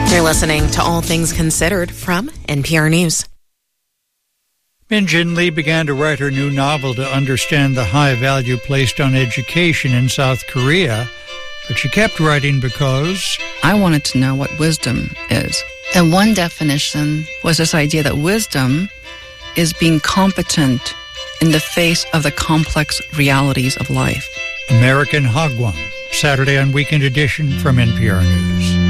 You're listening to All Things Considered from NPR News. Min Jin Lee began to write her new novel to understand the high value placed on education in South Korea, but she kept writing because I wanted to know what wisdom is. And one definition was this idea that wisdom is being competent in the face of the complex realities of life. American Hagwon, Saturday on Weekend Edition from NPR News.